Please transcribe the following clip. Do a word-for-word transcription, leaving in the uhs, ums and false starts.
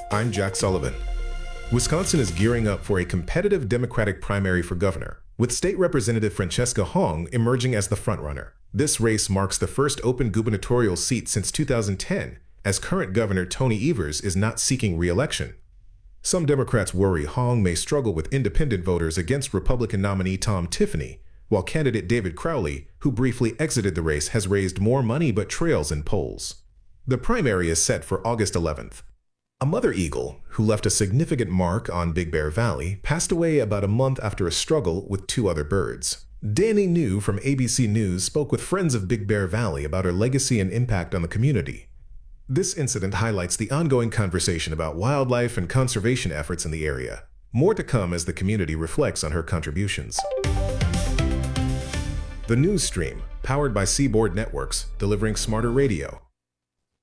I'm Jack Sullivan. Wisconsin is gearing up for a competitive Democratic primary for governor, with State Representative Francesca Hong emerging as the frontrunner. This race marks the first open gubernatorial seat since two thousand ten, as current Governor Tony Evers is not seeking re-election. Some Democrats worry Hong may struggle with independent voters against Republican nominee Tom Tiffany, while candidate David Crowley, who briefly exited the race, has raised more money but trails in polls. The primary is set for August eleventh. A mother eagle, who left a significant mark on Big Bear Valley, passed away about a month after a struggle with two other birds. Danny New from A B C News spoke with friends of Big Bear Valley about her legacy and impact on the community. This incident highlights the ongoing conversation about wildlife and conservation efforts in the area. More to come as the community reflects on her contributions. The News Stream, powered by Seaboard Networks, delivering smarter radio.